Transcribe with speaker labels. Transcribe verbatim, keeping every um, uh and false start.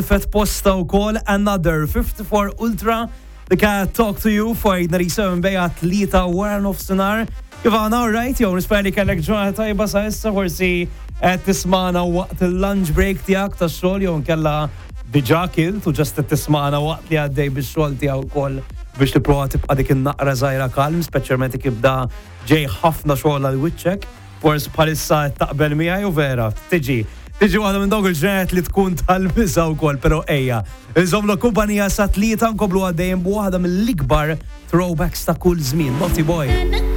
Speaker 1: Fet posta u kol Another fifty-four Ultra li ka Talk to You fajna risem beja tlita wara nofsinhar. Kif għana, alright, jow nispera li kellek ġurnata tajba sa issa forsi qed tismana waqt il-lunch break tiegħek tax-xogħol jew nkella diġà kilt u ġast qed tismana waqt li għaddej bix-xogħol tiegħu wkoll biex tipprova tibqa' dik in-naqra żgħira kalm, speċjalment jibda ġej ħafna xogħol għal wiċċek. Forsi bħalissa taqbel miegħi u vera tiġi Tiġi waħda minn dawk il-ġenet li tkun tal-biża wkoll, però ejja. Iżomlu kumpanija sa tlieta nkomplu għaddejjem b'waħda mill-ikbar throwbacks ta' kull żmien. Naughty Boy.